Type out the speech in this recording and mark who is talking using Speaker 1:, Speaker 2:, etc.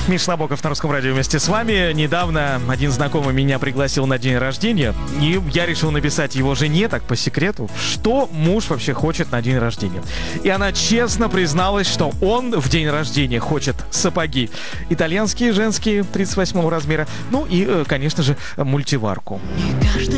Speaker 1: Миша Набоков на Русском радио вместе с вами. Недавно один знакомый меня пригласил на день рождения, и я решил написать его жене, так по секрету, что муж вообще хочет на день рождения. И она честно призналась, что он в день рождения хочет сапоги итальянские, женские, 38 размера, ну и, конечно же, мультиварку.